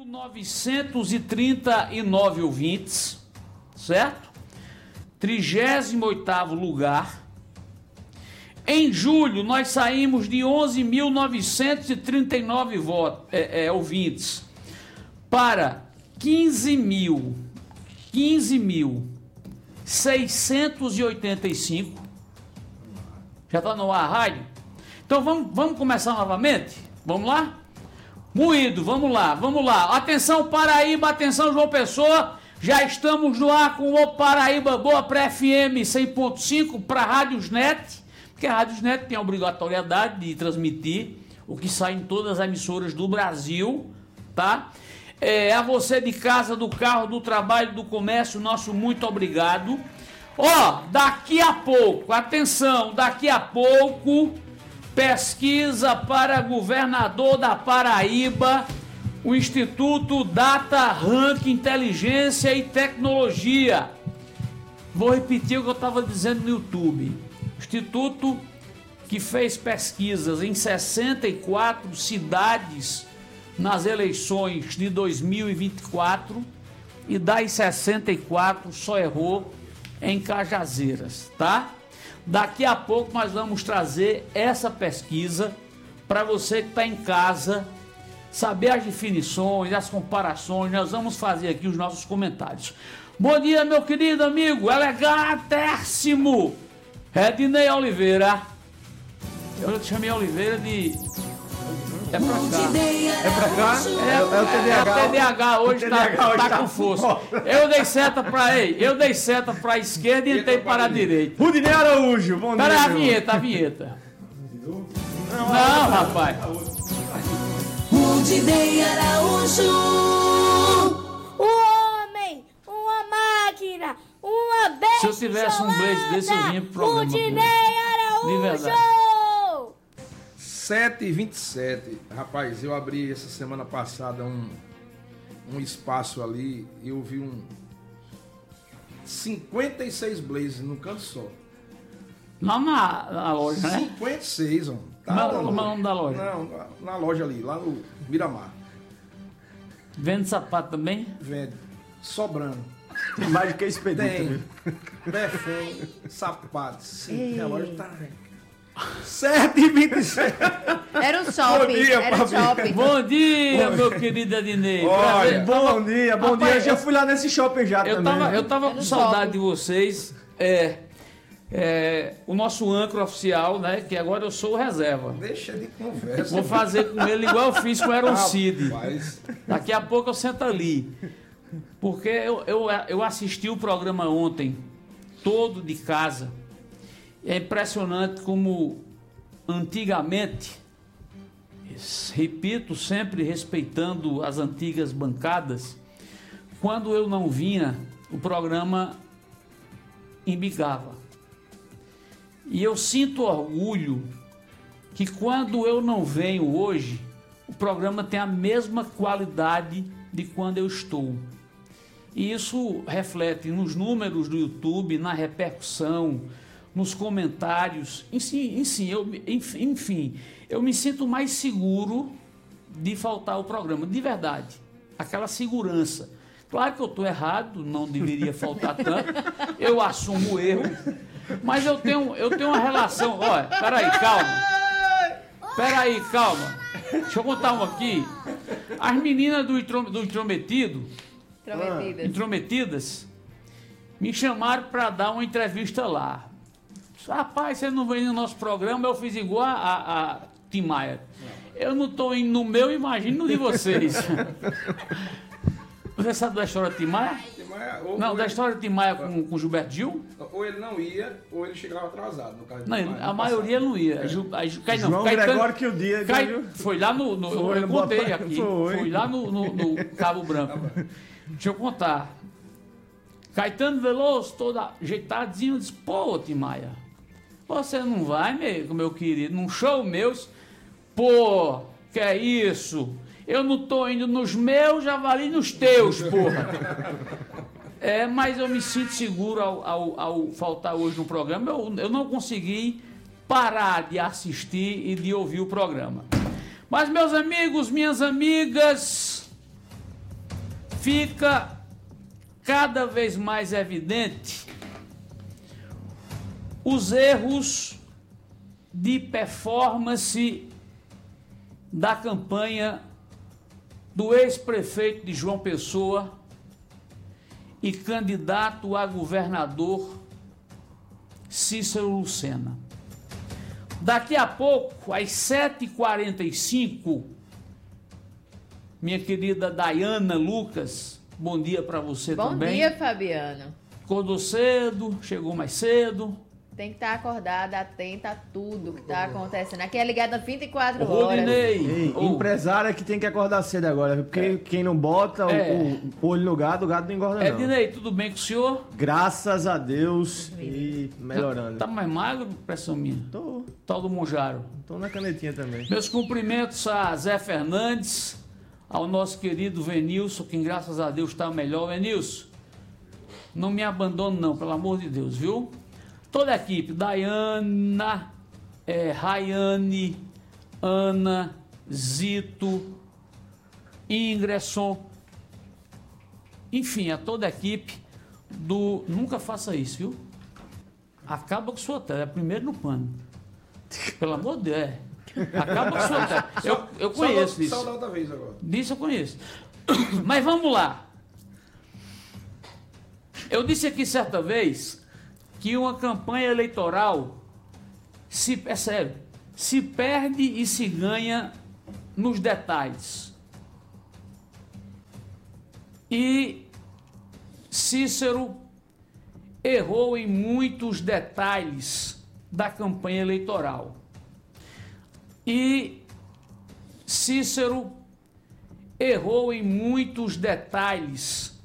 11.939 ouvintes, certo? 38º lugar. Em julho, nós saímos de 11.939 ouvintes para 15.685. Já está no ar a rádio? Então vamos começar novamente? Vamos lá? Moído, vamos lá. Atenção Paraíba, atenção João Pessoa. Já estamos no ar com o Paraíba Boa para FM 100.5 para Rádios Net, porque a Rádios Net tem a obrigatoriedade de transmitir o que sai em todas as emissoras do Brasil, tá? A você de casa, do carro, do trabalho, do comércio, nosso muito obrigado. Daqui a pouco, atenção, daqui a pouco, pesquisa para governador da Paraíba, o Instituto Data Rank Inteligência e Tecnologia. Vou repetir o que eu estava dizendo no YouTube. Instituto que fez pesquisas em 64 cidades nas eleições de 2024 e das 64 só errou em Cajazeiras, tá? Daqui a pouco nós vamos trazer essa pesquisa para você que está em casa saber as definições, as comparações. Nós vamos fazer aqui os nossos comentários. Bom dia, meu querido amigo elegantíssimo Ednei Oliveira. Eu te chamei Oliveira de... É pra cá. É o TDAH hoje tá com força. Eu dei seta pra ele. Eu dei seta pra esquerda e entrei para a direita. Rudinei Araújo, bom dia. Pera a vinheta. Não, rapaz. Rudinei Araújo. Um homem, uma máquina, uma besta. Se eu tivesse um blaze desse, eu vinha pro programa. Rudinei Araújo. De verdade. 7h27. Rapaz, eu abri essa semana passada um espaço ali e eu vi 56 blazes no canto só. Lá na loja, né? 56, ó. Como é o nome da loja? Não, na loja ali, lá no Miramar. Vende sapato também? Vende. Sobrando. Tem mais do que expedito. Tem. Perfume, sapatos. Sim, a loja tá... 7h27. Era um shopping. Bom dia, meu querido Ednei. Olha, bom dia. Rapaz, Eu já fui lá nesse shopping já também. Eu tava com saudade de vocês. O nosso âncora oficial, né? Que agora eu sou o reserva. Deixa de conversa. Vou fazer com ele igual eu fiz com o Aaron Cid. Rapaz. Daqui a pouco eu sento ali. Porque eu assisti o programa ontem, todo de casa. É impressionante como antigamente, repito, sempre respeitando as antigas bancadas, quando eu não vinha, o programa embigava. E eu sinto orgulho que quando eu não venho hoje, o programa tem a mesma qualidade de quando eu estou. E isso reflete nos números do YouTube, na repercussão, nos comentários, enfim, eu me sinto mais seguro de faltar ao programa, de verdade, aquela segurança. Claro que eu estou errado, não deveria faltar tanto, eu assumo o erro, mas eu tenho uma relação, olha, calma, deixa eu contar uma aqui. As meninas do Intrometidas me chamaram para dar uma entrevista lá. Rapaz, você não vem no nosso programa, eu fiz igual a Tim Maia. Eu não estou indo no meu, imagino no de vocês. Você sabe da história de Tim Maia? Da história de Tim Maia com Gilberto Gil? Ou ele não ia, ou ele chegava atrasado. No caso de Não, Tim Maia, a maioria não ia. João Gregório que o dia... Foi lá no eu contei aqui. Foi lá no Cabo Branco. Deixa eu contar. Caetano Veloso, todo ajeitadinho, disse, pô, Tim Maia, você não vai, meu querido, num show meus? Pô, que é isso? Eu não tô indo nos meus, já vali nos teus, porra. Mas eu me sinto seguro ao faltar hoje no programa. Eu não consegui parar de assistir e de ouvir o programa. Mas, meus amigos, minhas amigas, fica cada vez mais evidente os erros de performance da campanha do ex-prefeito de João Pessoa e candidato a governador Cícero Lucena. Daqui a pouco, às 7h45, minha querida Dayana Lucas, bom dia para você também. Bom dia, Fabiano. Acordou cedo, chegou mais cedo. Tem que estar acordada, atenta a tudo que está acontecendo. Aqui é ligado 24 horas. Rodinei. Empresário é que tem que acordar cedo agora, porque quem não bota o olho no gado, o gado não engorda não. Ednei, tudo bem com o senhor? Graças a Deus e melhorando. Tá mais magro, pressão minha? Tô. Tal do Monjaro. Tô na canetinha também. Meus cumprimentos a Zé Fernandes, ao nosso querido Venilson, que graças a Deus está melhor. Venilson, não me abandone não, pelo amor de Deus, viu? Toda a equipe, Dayana, Rayane, Ana, Zito, Ingresson, enfim, a toda a equipe do... Nunca faça isso, viu? Acaba com sua tela, é primeiro no pano. Pelo amor de Deus, acaba com sua tela. Eu conheço isso. Só da outra vez agora. Disso eu conheço. Mas vamos lá. Eu disse aqui certa vez que uma campanha eleitoral se perde e se ganha nos detalhes. E Cícero errou em muitos detalhes da campanha eleitoral. E Cícero errou em muitos detalhes